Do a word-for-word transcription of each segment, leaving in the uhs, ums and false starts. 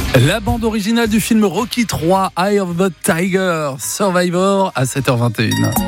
La bande originale du film Rocky trois, Eye of the Tiger, Survivor à sept heures vingt et une.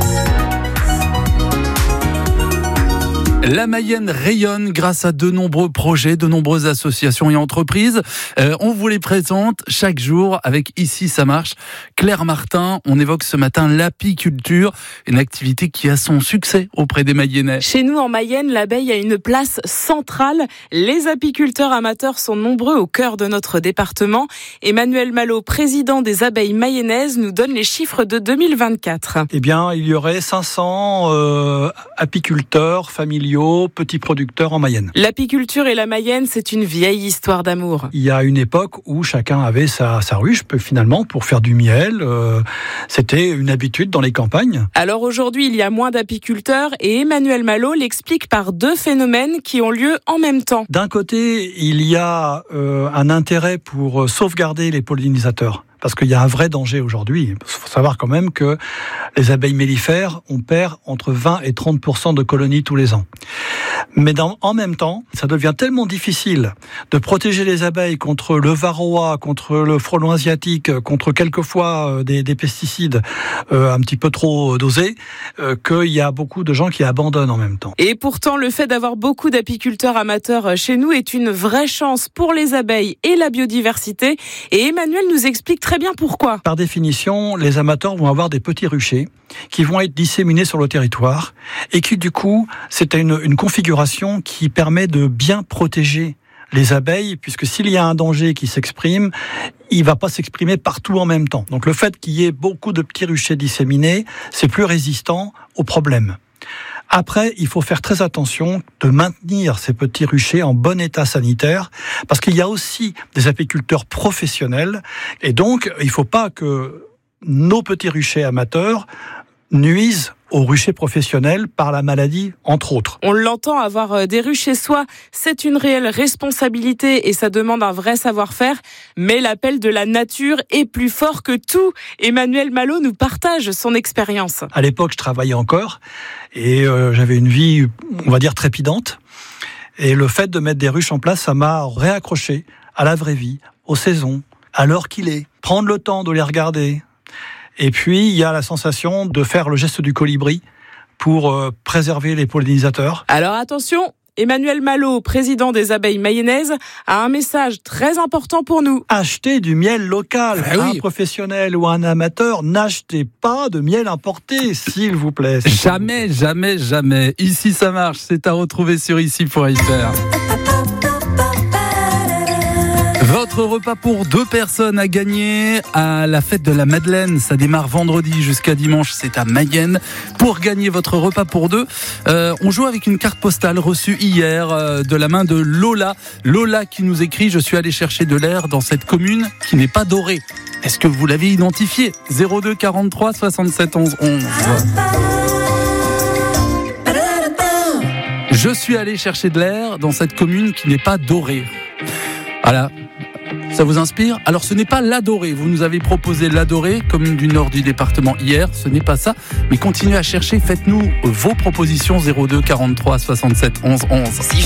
La Mayenne rayonne grâce à de nombreux projets, de nombreuses associations et entreprises. Euh, on vous les présente chaque jour avec Ici ça marche. Claire Martin, on évoque ce matin l'apiculture, une activité qui a son succès auprès des Mayennais. Chez nous en Mayenne, l'abeille a une place centrale. Les apiculteurs amateurs sont nombreux au cœur de notre département. Emmanuel Malo, président des abeilles mayennaises, nous donne les chiffres de deux mille vingt-quatre. Eh bien, il y aurait cinq cents euh, apiculteurs familiaux, petits producteurs en Mayenne. L'apiculture et la Mayenne, c'est une vieille histoire d'amour. Il y a une époque où chacun avait sa, sa ruche, finalement, pour faire du miel. Euh, c'était une habitude dans les campagnes. Alors aujourd'hui, il y a moins d'apiculteurs et Emmanuel Malo l'explique par deux phénomènes qui ont lieu en même temps. D'un côté, il y a euh, un intérêt pour sauvegarder les pollinisateurs. Parce qu'il y a un vrai danger aujourd'hui. Il faut savoir quand même que les abeilles mellifères, on perd entre vingt et trente pour cent de colonies tous les ans. Mais dans, en même temps, ça devient tellement difficile de protéger les abeilles contre le varroa, contre le frelon asiatique, contre quelquefois des, des pesticides euh, un petit peu trop dosés, euh, qu'il y a beaucoup de gens qui abandonnent en même temps. Et pourtant, le fait d'avoir beaucoup d'apiculteurs amateurs chez nous est une vraie chance pour les abeilles et la biodiversité. Et Emmanuel nous explique très bien pourquoi. Par définition, les amateurs vont avoir des petits ruchers qui vont être disséminés sur le territoire et qui, du coup, c'est une, une configuration qui permet de bien protéger les abeilles, puisque s'il y a un danger qui s'exprime, il ne va pas s'exprimer partout en même temps. Donc le fait qu'il y ait beaucoup de petits ruchers disséminés, c'est plus résistant aux problèmes. Après, il faut faire très attention de maintenir ces petits ruchers en bon état sanitaire, parce qu'il y a aussi des apiculteurs professionnels, et donc il ne faut pas que nos petits ruchers amateurs nuisent aux ruchers professionnels par la maladie, entre autres. On l'entend, avoir des ruches chez soi, c'est une réelle responsabilité et ça demande un vrai savoir-faire, mais l'appel de la nature est plus fort que tout. Emmanuel Malo nous partage son expérience. À l'époque, je travaillais encore et euh, j'avais une vie, on va dire, trépidante. Et le fait de mettre des ruches en place, ça m'a réaccroché à la vraie vie, aux saisons, à l'heure qu'il est. Prendre le temps de les regarder. Et puis, il y a la sensation de faire le geste du colibri pour euh, préserver les pollinisateurs. Alors attention, Emmanuel Malo, président des abeilles mayennaises, a un message très important pour nous. Achetez du miel local. Ah oui. Un professionnel ou un amateur, n'achetez pas de miel importé, s'il vous plaît. Jamais, jamais, jamais. Ici ça marche, c'est à retrouver sur ici point f r. Votre repas pour deux personnes à gagner à la fête de la Madeleine. Ça démarre vendredi jusqu'à dimanche, c'est à Mayenne. Pour gagner votre repas pour deux, euh, on joue avec une carte postale reçue hier euh, de la main de Lola. Lola qui nous écrit « Je suis allé chercher de l'air dans cette commune qui n'est pas dorée ». Est-ce que vous l'avez identifié ? zéro deux quarante-trois soixante-sept onze onze. Je suis allé chercher de l'air dans cette commune qui n'est pas dorée. Voilà. Ça vous inspire ? Alors ce n'est pas l'Adorée. Vous nous avez proposé l'Adorée, commune du nord du département hier. Ce n'est pas ça. Mais continuez à chercher. Faites-nous vos propositions. zéro deux quarante-trois soixante-sept onze onze.